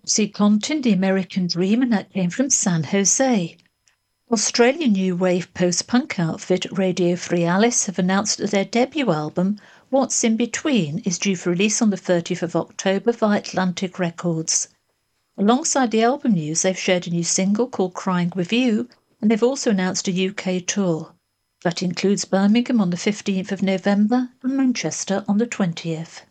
Oxycontin, The American Dream, and that came from San Jose. Australian new wave post-punk outfit Radio Free Alice have announced that their debut album, What's in Between, is due for release on the 30th of October via Atlantic Records. Alongside the album news, they've shared a new single called Crying With You, and they've also announced a UK tour. That includes Birmingham on the 15th of November and Manchester on the 20th.